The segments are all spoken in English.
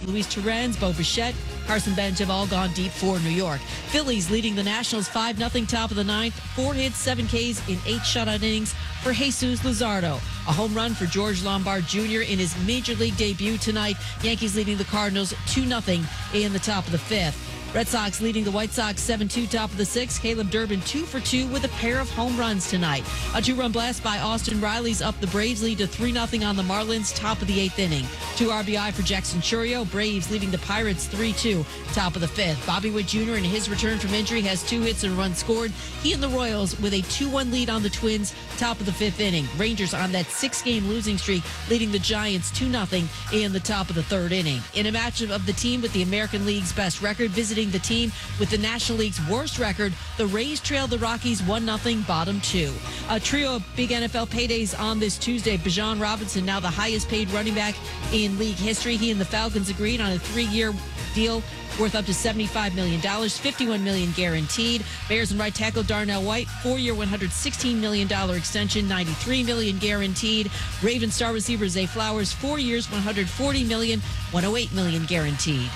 Luis Torrens, Bo Bichette, Carson Bench have all gone deep for New York. Phillies leading the Nationals 5-0 top of the ninth. 4 hits, 7 Ks in 8 shutout innings for Jesus Luzardo. A home run for George Lombard Jr. in his Major League debut tonight. Yankees leading the Cardinals 2-0 in the top of the fifth. Red Sox leading the White Sox 7-2 top of the sixth. Caleb Durbin 2 for 2 with a pair of home runs tonight. A 2-run blast by Austin Riley's up the Braves lead to 3-0 on the Marlins top of the 8th inning. 2 RBI for Jackson Churio. Braves leading the Pirates 3-2 top of the 5th. Bobby Witt Jr. in his return from injury has 2 hits and a run scored. He and the Royals with a 2-1 lead on the Twins top of the 5th inning. Rangers on that 6-game losing streak leading the Giants 2-0 in the top of the 3rd inning. In a matchup of the team with the American League's best record visiting the team with the National League's worst record, the Rays trailed the Rockies 1-0 bottom 2. A trio of big NFL paydays on this Tuesday. Bijan Robinson, now the highest paid running back in league history. He and the Falcons agreed on a 3-year deal worth up to $75 million, $51 million guaranteed. Bears and right tackle Darnell White, 4-year, $116 million extension, $93 million guaranteed. Ravens star receiver Zay Flowers, 4 years, $140 million, $108 million guaranteed.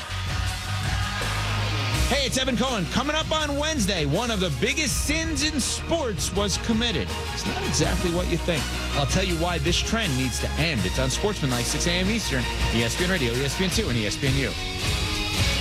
Hey, it's Evan Cohen. Coming up on Wednesday, one of the biggest sins in sports was committed. It's not exactly what you think. I'll tell you why this trend needs to end. It's on Sportsmanlike, 6 a.m. Eastern, ESPN Radio, ESPN2, and ESPNU.